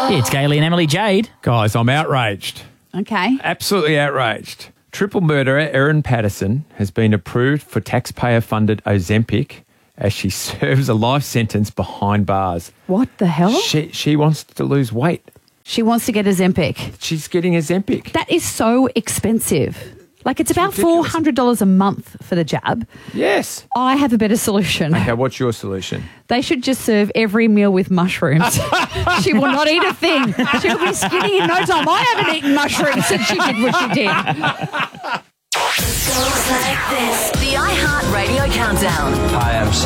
It's Gailey and Emily Jade. Guys, I'm outraged. Okay. Absolutely outraged. Triple murderer Erin Patterson has been approved for taxpayer-funded Ozempic as she serves a life sentence behind bars. What the hell? She wants to lose weight. She wants to get Ozempic. She's getting Ozempic. That is so expensive. Like, it's about ridiculous. $400 a month for the jab. Yes. I have a better solution. Okay, what's your solution? They should just serve every meal with mushrooms. She will not eat a thing. She'll be skinny in no time. I haven't eaten mushrooms since she did what she did. Goes like this. The iHeartRadio Countdown. Hi, I'm